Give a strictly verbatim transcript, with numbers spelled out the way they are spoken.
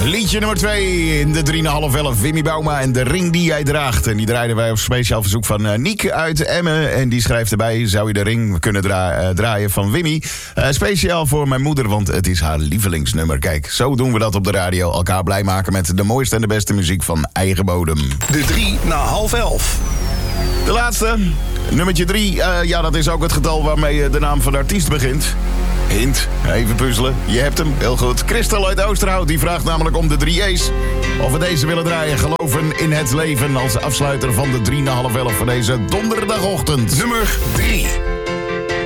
Liedje nummer twee in de drie en half elf. Wimmy Bouma en de ring die jij draagt. En die draaiden wij op speciaal verzoek van uh, Niek uit Emmen. En die schrijft erbij, zou je de ring kunnen dra- uh, draaien van Wimmy? Uh, speciaal voor mijn moeder, want het is haar lievelingsnummer. Kijk, zo doen we dat op de radio. Elkaar blij maken met de mooiste en de beste muziek van eigen bodem. De drie na half elf. De laatste, nummertje drie. Uh, ja, dat is ook het getal waarmee de naam van de artiest begint. Hint, even puzzelen. Je hebt hem, heel goed. Christel uit Oosterhout, die vraagt namelijk om de drie E's. Of we deze willen draaien. Geloven in het leven als afsluiter van de drie na half elf van deze donderdagochtend. Nummer drie.